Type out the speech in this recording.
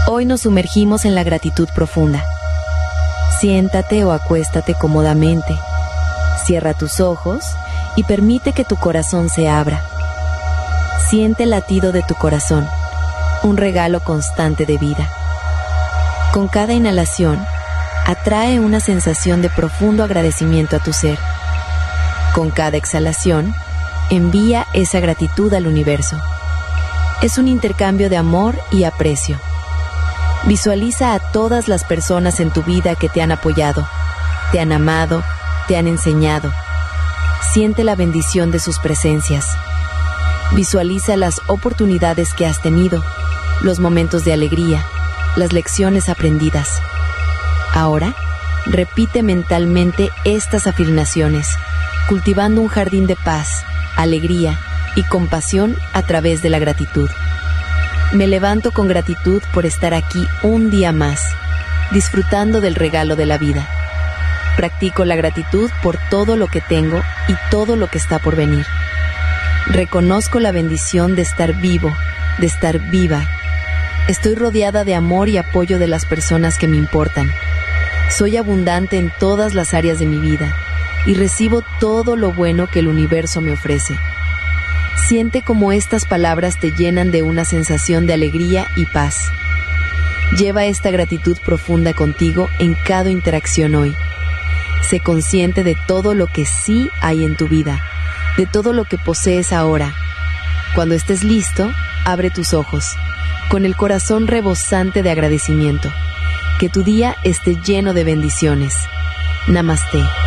Hoy nos sumergimos en la gratitud profunda. Siéntate o acuéstate cómodamente. Cierra tus ojos y permite que tu corazón se abra. Siente el latido de tu corazón, un regalo constante de vida. Con cada inhalación, atrae una sensación de profundo agradecimiento a tu ser. Con cada exhalación, envía esa gratitud al universo. Es un intercambio de amor y aprecio. Visualiza a todas las personas en tu vida que te han apoyado, te han amado, te han enseñado. Siente la bendición de sus presencias. Visualiza las oportunidades que has tenido, los momentos de alegría, las lecciones aprendidas. Ahora, repite mentalmente estas afirmaciones, cultivando un jardín de paz, alegría y compasión a través de la gratitud. Me levanto con gratitud por estar aquí un día más, disfrutando del regalo de la vida. Practico la gratitud por todo lo que tengo y todo lo que está por venir. Reconozco la bendición de estar vivo, de estar viva. Estoy rodeada de amor y apoyo de las personas que me importan. Soy abundante en todas las áreas de mi vida y recibo todo lo bueno que el universo me ofrece. Siente cómo estas palabras te llenan de una sensación de alegría y paz. Lleva esta gratitud profunda contigo en cada interacción hoy. Sé consciente de todo lo que sí hay en tu vida, de todo lo que posees ahora. Cuando estés listo, abre tus ojos, con el corazón rebosante de agradecimiento. Que tu día esté lleno de bendiciones. Namaste.